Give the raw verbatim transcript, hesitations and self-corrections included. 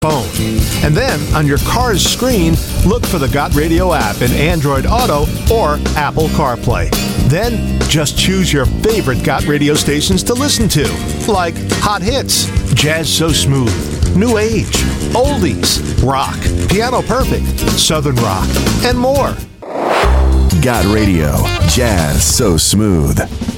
phone. And then, on your car's screen, look for the Got Radio app in Android Auto or Apple CarPlay. Then, just choose your favorite Got Radio stations to listen to, like Hot Hits, Jazz So Smooth, New Age, Oldies, Rock, Piano Perfect, Southern Rock, and more. Got Radio, Jazz So Smooth.